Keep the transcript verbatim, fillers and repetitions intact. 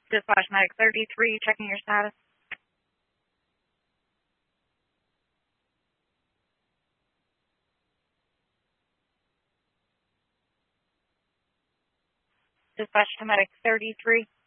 Dispatch Medic thirty-three, checking your status. Dispatch to Medic thirty-three.